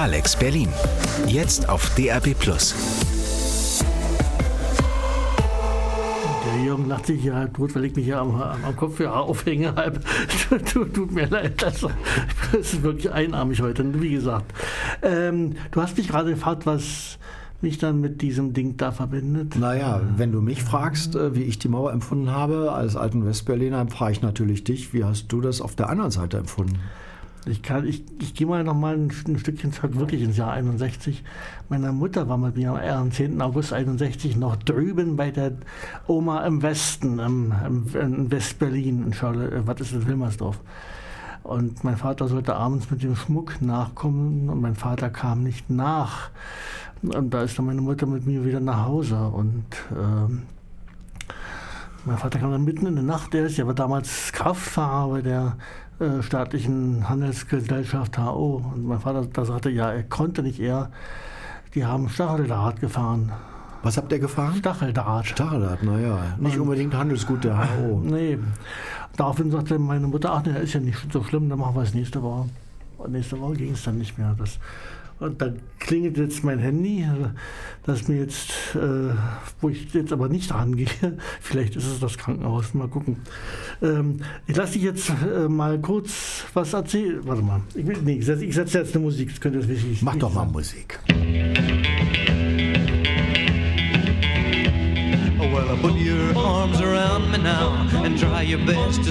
Alex Berlin. Jetzt auf DAB+. Der Jürgen lacht sich hier halb tot, weil ich mich hier am Kopf hier aufhänge. Tut mir leid. Also, das ist wirklich einarmig heute, wie gesagt. Du hast mich gerade gefragt, was mich dann mit diesem Ding da verbindet. Naja, wenn du mich fragst, wie ich die Mauer empfunden habe, als alten Westberliner, frage ich natürlich dich, wie hast du das auf der anderen Seite empfunden? Ich gehe mal noch mal ein Stückchen zurück, wirklich ins Jahr 61. Meine Mutter war mit mir am 10. August 61 noch drüben bei der Oma im Westen, in West-Berlin, was ist das, Wilmersdorf. Und mein Vater sollte abends mit dem Schmuck nachkommen und mein Vater kam nicht nach. Und da ist dann meine Mutter mit mir wieder nach Hause und mein Vater kam dann mitten in der Nacht, der war damals Kraftfahrer bei der staatlichen Handelsgesellschaft HO. Und mein Vater da sagte, ja, er konnte nicht eher, die haben Stacheldraht gefahren. Was habt ihr gefahren? Stacheldraht. Stacheldraht, naja, nicht unbedingt Handelsgut der HO. Nee. Daraufhin sagte meine Mutter, ach nee, ist ja nicht so schlimm, dann machen wir es nächste Woche. Und nächste Woche ging es dann nicht mehr. Und dann klingelt jetzt mein Handy, das mir jetzt, wo ich jetzt aber nicht rangehe, vielleicht ist es das Krankenhaus, mal gucken. Ich lasse dich jetzt mal kurz was erzählen. Warte mal, ich setze jetzt eine Musik, das könnte das wichtig sein. Mach doch mal Musik. Well, put your arms around me now and try your best to